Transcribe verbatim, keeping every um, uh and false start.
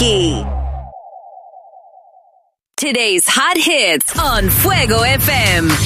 G. Today's hot hits on Fuego F M.